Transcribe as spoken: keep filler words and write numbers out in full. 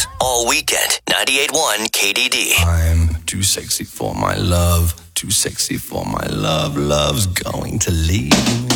hits all weekend. ninety-eight point one K D D. I'm too sexy for my love. Too sexy for my love. Love's going to leave me.